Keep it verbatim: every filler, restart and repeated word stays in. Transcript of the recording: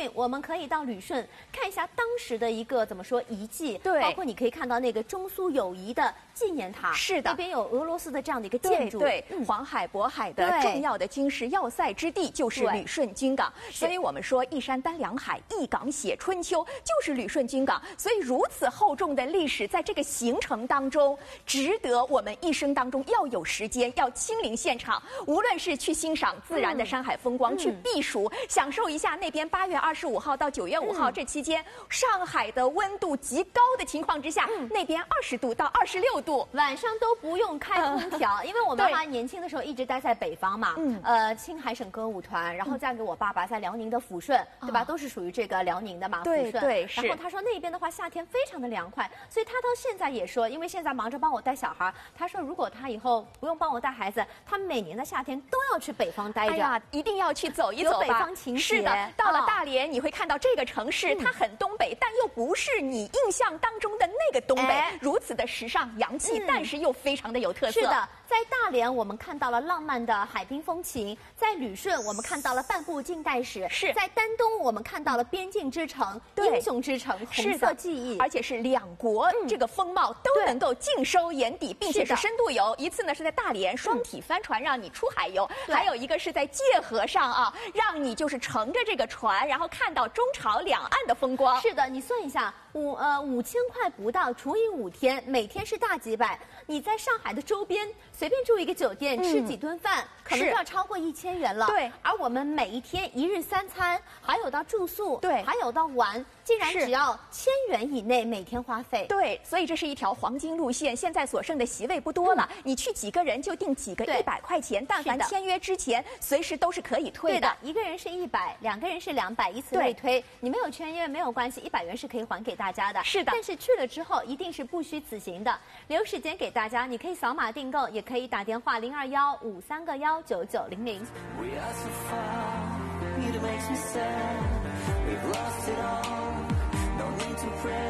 近我们可以到旅顺看一下当时的一个怎么说遗迹， 对， 包括你可以看到那个中苏友谊的纪念塔， 是的， 那边有俄罗斯的这样的一个建筑， 对，对嗯、黄海、渤海的重要的军事要塞之地就是旅顺军港，所以我们说一山担两海，一港写春秋，就是旅顺军港。所以如此厚重的历史，在这个行程当中，值得我们一生当中要有时间，要亲临现场，无论是去欣赏自然的山海风光，嗯、去避暑，享受一下那边八月二十五号到九月五号、嗯、这期间上海的温度极高的情况之下，嗯、那边二十度到二十六度， 晚上都不用开空调，嗯、因为我妈妈年轻的时候一直待在北方嘛，嗯，呃，青海省歌舞团，然后嫁给我爸爸在辽宁的抚顺，嗯、对吧？都是属于这个辽宁的嘛， 对抚顺。 对是。 然后她说那边的话夏天非常的凉快，所以她到现在也说，因为现在忙着帮我带小孩，她说如果她以后不用帮我带孩子，她每年的夏天都要去北方待着。 哎呀，一定要去走一走吧。 有北方情节。 是的，到了大连，哦、你会看到这个城市，嗯、它很东北，但又不是你印象当中的那个东北，哎、如此的时尚洋气，嗯、但是又非常的有特色。 是的，在大连我们看到了浪漫的海滨风情，在旅顺我们看到了半部近代史， 是在丹东我们看到了边境之城、英雄之城、红色记忆， 而且是两国这个风貌都能够尽收眼底，并且是深度游。一次呢是在大连双体帆船让你出海游，还有一个是在界河上啊，让你就是乘着这个船，然后看到中朝两岸的风光。 是的，你算一下，五呃五千块不到，除以五天，每天是大几百。你在上海的周边随便住一个酒店，嗯、吃几顿饭，可能就要超过一千元了。 对， 而我们每一天一日三餐，还有到住宿， 对， 还有到玩，竟然只要千元以内每天花费。 对，所以这是一条黄金路线。现在所剩的席位不多了，嗯、你去几个人就订几个一百块钱，但凡签约之前，随时都是可以退的。 对的，一个人是一百，两个人是两百，以此类推。你没有签约没有关系，一百元是可以还给大家的。 是的， 但是去了之后一定是不虚此行的。留时间给大家，你可以扫码订购，也可以打电话零二幺五三个幺九九零零。 To pray